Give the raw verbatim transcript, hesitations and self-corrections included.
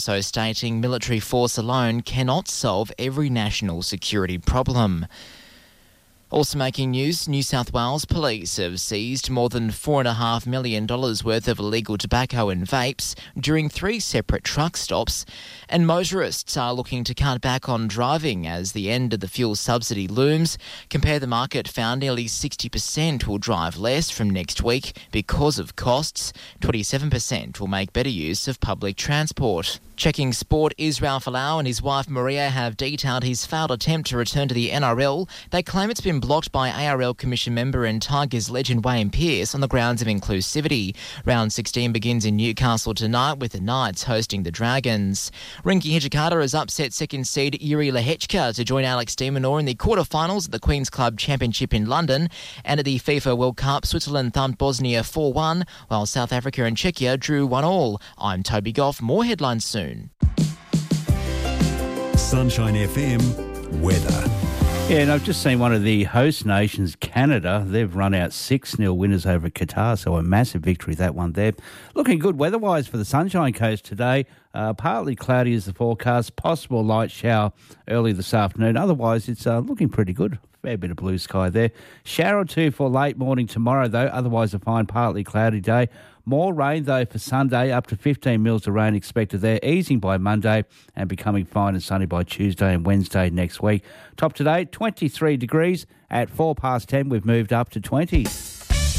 So stating military force alone cannot solve every national security problem. Also making news, New South Wales Police have seized more than four point five million dollars worth of illegal tobacco and vapes during three separate truck stops, and motorists are looking to cut back on driving as the end of the fuel subsidy looms. Compare the Market found nearly sixty percent will drive less from next week because of costs. twenty-seven percent will make better use of public transport. Checking sport, Israel Folau and his wife Maria have detailed his failed attempt to return to the N R L. They claim it's been blocked by A R L Commission member and Tigers legend Wayne Pearce on the grounds of inclusivity. Round sixteen begins in Newcastle tonight with the Knights hosting the Dragons. Rinky Hijikata has upset second seed Yuri Lehechka to join Alex de Minaur in the quarterfinals of the Queen's Club Championship in London. And at the FIFA World Cup, Switzerland thumped Bosnia four one, while South Africa and Czechia drew one all. I'm Toby Goff. More headlines soon. Sunshine F M weather. Yeah, and I've just seen one of the host nations, Canada. They've run out six nil winners over Qatar, so a massive victory, that one there. Looking good weather-wise for the Sunshine Coast today. Uh, partly cloudy is the forecast, possible light shower early this afternoon. Otherwise, it's uh, looking pretty good. Fair bit of blue sky there. Shower or two for late morning tomorrow, though. Otherwise, a fine, partly cloudy day. More rain, though, for Sunday. Up to fifteen mils of rain expected there. Easing by Monday and becoming fine and sunny by Tuesday and Wednesday next week. Top today, twenty-three degrees. At four past ten, we've moved up to twenty.